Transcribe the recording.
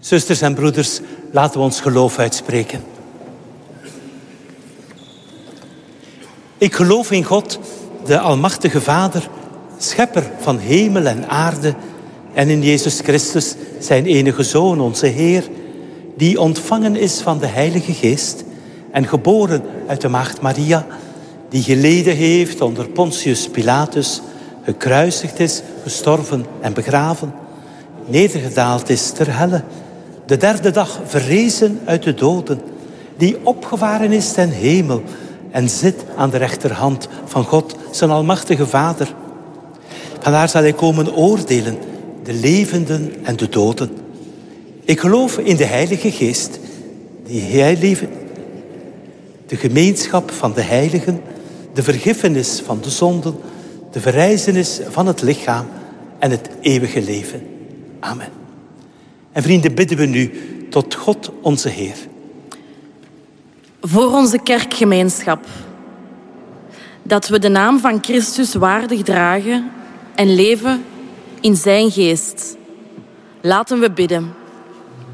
Zusters en broeders, laten we ons geloof uitspreken. Ik geloof in God, de Almachtige Vader, schepper van hemel en aarde, en in Jezus Christus, zijn enige Zoon, onze Heer, die ontvangen is van de Heilige Geest en geboren uit de Maagd Maria, die geleden heeft onder Pontius Pilatus, gekruisigd is, gestorven en begraven, nedergedaald is ter helle, de derde dag verrezen uit de doden, die opgevaren is ten hemel en zit aan de rechterhand van God, zijn Almachtige Vader. Vandaar zal hij komen oordelen, de levenden en de doden. Ik geloof in de Heilige Geest, die hij leven, de gemeenschap van de heiligen, de vergiffenis van de zonden, de verrijzenis van het lichaam en het eeuwige leven. Amen. En vrienden, bidden we nu tot God onze Heer. Voor onze kerkgemeenschap. Dat we de naam van Christus waardig dragen en leven in zijn geest. Laten we bidden.